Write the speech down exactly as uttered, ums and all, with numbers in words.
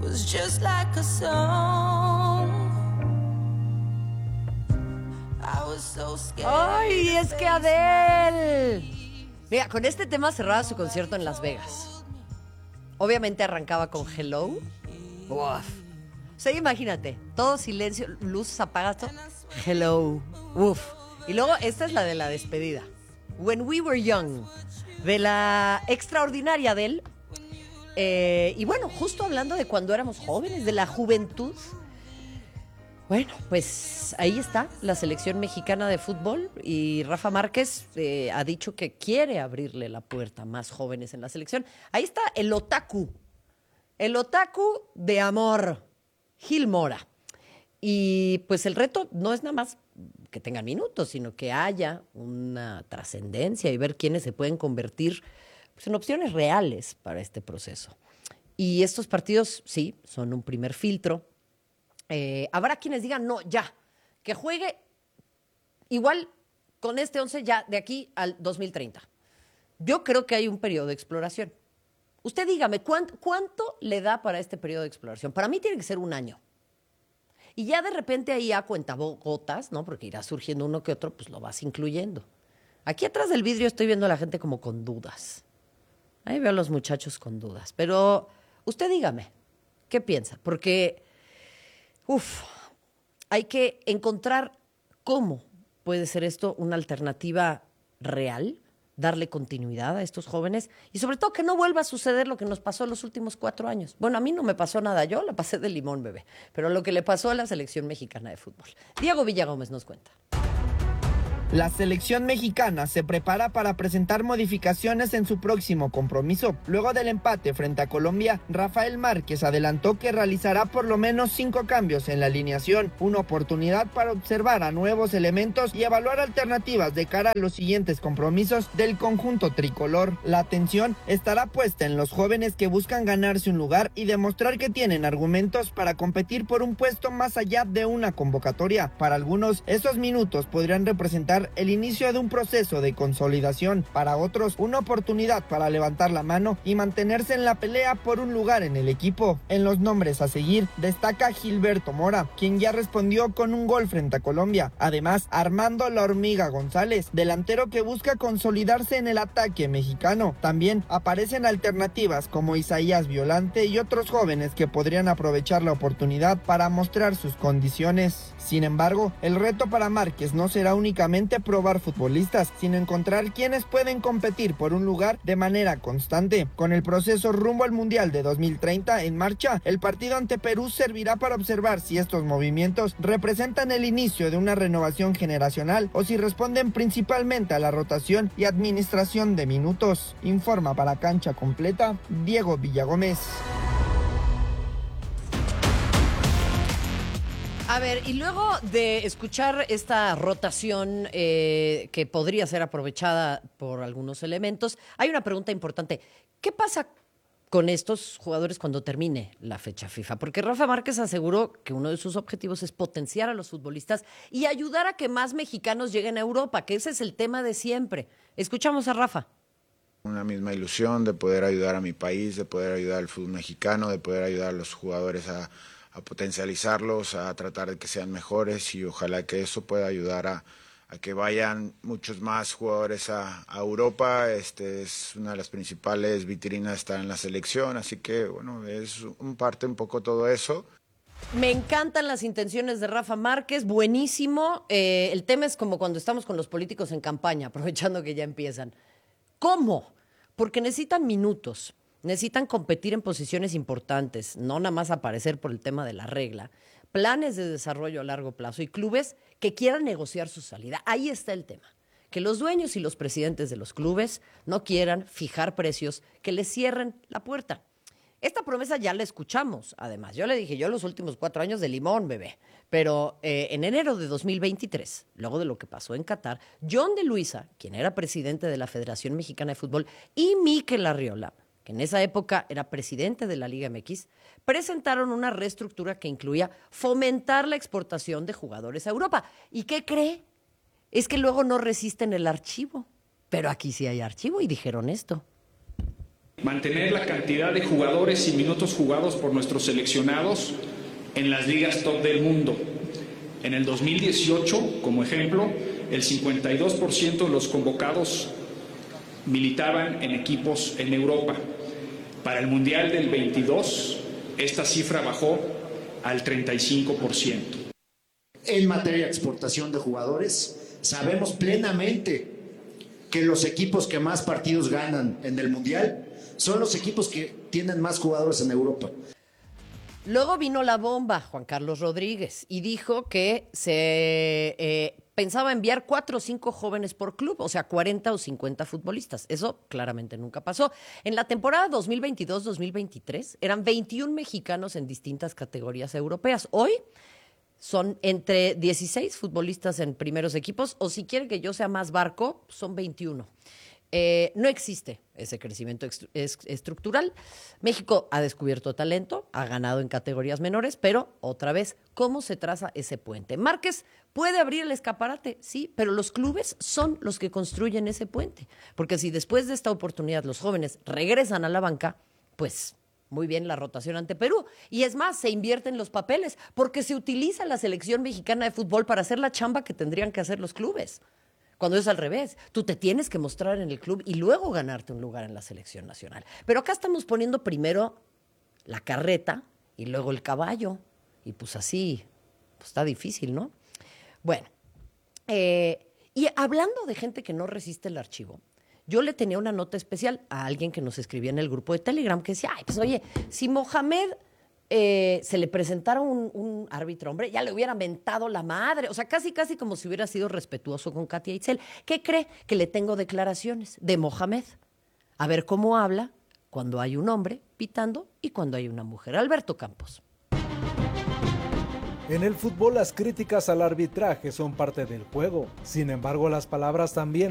was just like a song. I was so scared. ¡Ay, es que Adele! Mira, con este tema cerraba su concierto en Las Vegas. Obviamente arrancaba con Hello. Uf. O sea, imagínate, todo silencio, luces apagadas, todo. Hello. Uf. Y luego esta es la de la despedida. When We Were Young, de la extraordinaria Adele. Eh, y bueno, justo hablando de cuando éramos jóvenes, de la juventud. Bueno, pues ahí está la selección mexicana de fútbol y Rafa Márquez eh, ha dicho que quiere abrirle la puerta a más jóvenes en la selección. Ahí está el otaku, el otaku de amor, Gil Mora. Y pues el reto no es nada más que tengan minutos, sino que haya una trascendencia y ver quiénes se pueden convertir pues, en opciones reales para este proceso. Y estos partidos, sí, son un primer filtro. Eh, habrá quienes digan, no, ya, que juegue igual con este once ya de aquí al dos mil treinta. Yo creo que hay un periodo de exploración. Usted dígame, ¿cuánto, cuánto le da para este periodo de exploración? Para mí tiene que ser un año. Y ya de repente ahí a cuentagotas, ¿no? Porque irá surgiendo uno que otro, pues lo vas incluyendo. Aquí atrás del vidrio estoy viendo a la gente como con dudas. Ahí veo a los muchachos con dudas. Pero usted dígame, ¿qué piensa? Porque... Uf, hay que encontrar cómo puede ser esto una alternativa real, darle continuidad a estos jóvenes y sobre todo que no vuelva a suceder lo que nos pasó en los últimos cuatro años. Bueno, a mí no me pasó nada, yo la pasé de limón, bebé, pero lo que le pasó a la selección mexicana de fútbol. Diego Villagómez nos cuenta. La selección mexicana se prepara para presentar modificaciones en su próximo compromiso. Luego del empate frente a Colombia, Rafael Márquez adelantó que realizará por lo menos cinco cambios en la alineación, una oportunidad para observar a nuevos elementos y evaluar alternativas de cara a los siguientes compromisos del conjunto tricolor. La atención estará puesta en los jóvenes que buscan ganarse un lugar y demostrar que tienen argumentos para competir por un puesto más allá de una convocatoria. Para algunos, esos minutos podrían representar el inicio de un proceso de consolidación, para otros una oportunidad para levantar la mano y mantenerse en la pelea por un lugar en el equipo. En los nombres a seguir destaca Gilberto Mora, quien ya respondió con un gol frente a Colombia. Además, Armando La Hormiga González, delantero que busca consolidarse en el ataque mexicano. También aparecen alternativas como Isaías Violante y otros jóvenes que podrían aprovechar la oportunidad para mostrar sus condiciones. Sin embargo, el reto para Márquez no será únicamente probar futbolistas, sino encontrar quienes pueden competir por un lugar de manera constante. Con el proceso rumbo al Mundial de dos mil treinta en marcha, el partido ante Perú servirá para observar si estos movimientos representan el inicio de una renovación generacional o si responden principalmente a la rotación y administración de minutos. Informa para Cancha Completa, Diego Villagómez. A ver, y luego de escuchar esta rotación eh, que podría ser aprovechada por algunos elementos, hay una pregunta importante. ¿Qué pasa con estos jugadores cuando termine la fecha FIFA? Porque Rafa Márquez aseguró que uno de sus objetivos es potenciar a los futbolistas y ayudar a que más mexicanos lleguen a Europa, que ese es el tema de siempre. Escuchamos a Rafa. Una misma ilusión de poder ayudar a mi país, de poder ayudar al fútbol mexicano, de poder ayudar a los jugadores a... a potencializarlos, a tratar de que sean mejores y ojalá que eso pueda ayudar a, a que vayan muchos más jugadores a, a Europa. Este es una de las principales vitrinas, estar en la selección, así que bueno, es un parte un poco todo eso. Me encantan las intenciones de Rafa Márquez, buenísimo. Eh, el tema es como cuando estamos con los políticos en campaña, aprovechando que ya empiezan. ¿Cómo? Porque necesitan minutos. Necesitan competir en posiciones importantes, no nada más aparecer por el tema de la regla, planes de desarrollo a largo plazo y clubes que quieran negociar su salida. Ahí está el tema, que los dueños y los presidentes de los clubes no quieran fijar precios que les cierren la puerta. Esta promesa ya la escuchamos, además. Yo le dije, yo los últimos cuatro años de limón, bebé. Pero eh, en enero de dos mil veintitrés, luego de lo que pasó en Qatar, John de Luisa, quien era presidente de la Federación Mexicana de Fútbol, y Mikel Arriola, que en esa época era presidente de la Liga M X, presentaron una reestructura que incluía fomentar la exportación de jugadores a Europa. ¿Y qué cree? Es que luego no resisten el archivo. Pero aquí sí hay archivo y dijeron esto. Mantener la cantidad de jugadores y minutos jugados por nuestros seleccionados en las ligas top del mundo. En el dos mil dieciocho, como ejemplo, el cincuenta y dos por ciento de los convocados militaban en equipos en Europa. Para el Mundial del veintidós, esta cifra bajó al treinta y cinco por ciento. En materia de exportación de jugadores, sabemos plenamente que los equipos que más partidos ganan en el Mundial son los equipos que tienen más jugadores en Europa. Luego vino la bomba, Juan Carlos Rodríguez, y dijo que se eh, pensaba enviar cuatro o cinco jóvenes por club, o sea, cuarenta o cincuenta futbolistas. Eso claramente nunca pasó. En la temporada dos mil veintidós dos mil veintitrés eran veintiún mexicanos en distintas categorías europeas. Hoy son entre dieciséis futbolistas en primeros equipos, o si quieren que yo sea más barco, son veintiuno. Eh, no existe ese crecimiento est- est- estructural. México ha descubierto talento, ha ganado en categorías menores, pero otra vez, ¿cómo se traza ese puente? Márquez puede abrir el escaparate, sí, pero los clubes son los que construyen ese puente. Porque si después de esta oportunidad los jóvenes regresan a la banca, pues muy bien la rotación ante Perú. Y es más, se invierten los papeles, porque se utiliza la selección mexicana de fútbol para hacer la chamba que tendrían que hacer los clubes. Cuando es al revés, tú te tienes que mostrar en el club y luego ganarte un lugar en la selección nacional. Pero acá estamos poniendo primero la carreta y luego el caballo. Y pues así, pues está difícil, ¿no? Bueno, eh, y hablando de gente que no resiste el archivo, yo le tenía una nota especial a alguien que nos escribía en el grupo de Telegram que decía, ay, pues oye, si Mohamed Eh, se le presentara un, un árbitro hombre, ya le hubieran mentado la madre. O sea, casi, casi como si hubiera sido respetuoso con Katia Itzel. ¿Qué cree? Que le tengo declaraciones de Mohamed. A ver cómo habla cuando hay un hombre pitando y cuando hay una mujer. Alberto Campos. En el fútbol las críticas al arbitraje son parte del juego. Sin embargo, las palabras también